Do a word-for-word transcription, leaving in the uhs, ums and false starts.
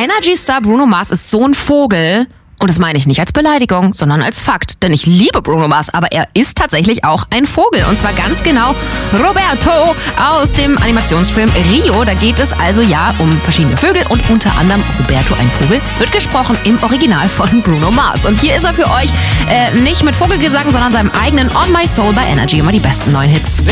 Energy-Star Bruno Mars ist so ein Vogel. Und das meine ich nicht als Beleidigung, sondern als Fakt. Denn ich liebe Bruno Mars, aber er ist tatsächlich auch ein Vogel. Und zwar ganz genau Roberto aus dem Animationsfilm Rio. Da geht es also ja um verschiedene Vögel und unter anderem Roberto, ein Vogel, wird gesprochen im Original von Bruno Mars. Und hier ist er für euch äh, nicht mit Vogelgesang, sondern seinem eigenen On My Soul bei Energy. Immer die besten neuen Hits.